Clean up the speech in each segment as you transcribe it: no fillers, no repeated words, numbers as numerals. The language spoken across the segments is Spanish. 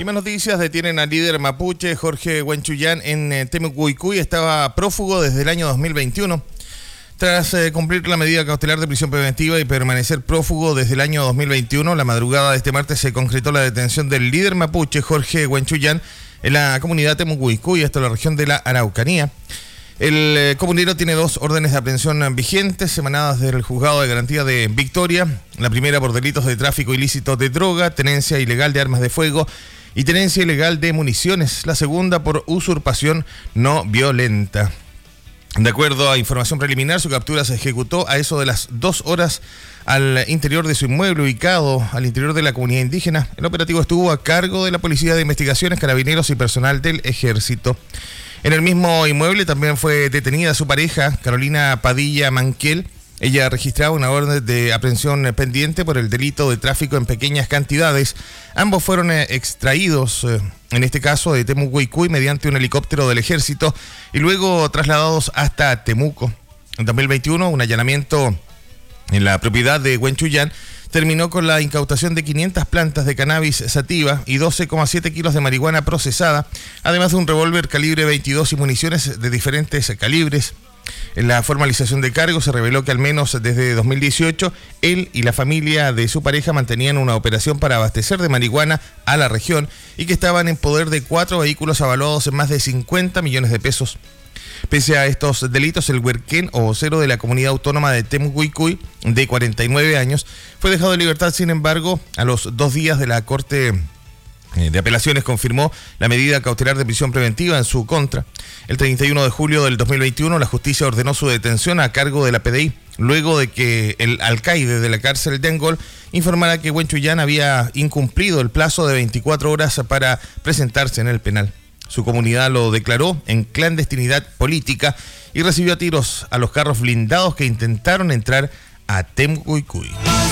Y más noticias: detienen al líder mapuche Jorge Huenchuyán en Temucuicui. Estaba prófugo desde el año 2021. Tras cumplir la medida cautelar de prisión preventiva y permanecer prófugo desde el año 2021, la madrugada de este martes se concretó la detención del líder mapuche Jorge Huenchuyán en la comunidad Temucuicui, esto en la región de la Araucanía. El comunero tiene 2 órdenes de aprehensión vigentes emanadas del Juzgado de Garantía de Victoria. La primera por delitos de tráfico ilícito de droga, tenencia ilegal de armas de fuego y tenencia ilegal de municiones. La segunda por usurpación no violenta. De acuerdo a información preliminar, su captura se ejecutó a eso de las 2 horas al interior de su inmueble ubicado al interior de la comunidad indígena. El operativo estuvo a cargo de la Policía de Investigaciones, Carabineros y personal del Ejército. En el mismo inmueble también fue detenida su pareja, Carolina Padilla Manquel. Ella registraba una orden de aprehensión pendiente por el delito de tráfico en pequeñas cantidades. Ambos fueron extraídos, en este caso de Temucuicui, mediante un helicóptero del Ejército y luego trasladados hasta Temuco. En 2021, un allanamiento en la propiedad de Huenchuyán terminó con la incautación de 500 plantas de cannabis sativa y 12,7 kilos de marihuana procesada, además de un revólver calibre 22 y municiones de diferentes calibres. En la formalización de cargos se reveló que al menos desde 2018 él y la familia de su pareja mantenían una operación para abastecer de marihuana a la región y que estaban en poder de 4 vehículos avaluados en más de 50 millones de pesos. Pese a estos delitos, el huerquén o vocero de la comunidad autónoma de Temucuicui, de 49 años, fue dejado en libertad. Sin embargo, a los 2 días de la Corte de Apelaciones confirmó la medida cautelar de prisión preventiva en su contra. El 31 de julio del 2021, la justicia ordenó su detención a cargo de la PDI, luego de que el alcaide de la cárcel de Angol informara que Huenchuyán había incumplido el plazo de 24 horas para presentarse en el penal. Su comunidad lo declaró en clandestinidad política y recibió a tiros a los carros blindados que intentaron entrar a Temucuicui.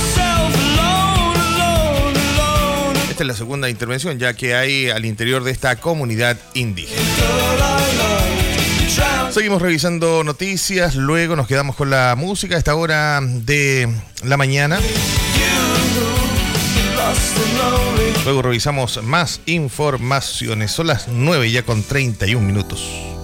Esta es la segunda intervención ya que hay al interior de esta comunidad indígena. Seguimos revisando noticias, luego nos quedamos con la música a esta hora de la mañana. Luego revisamos más informaciones. Son las 9 ya con 31 minutos.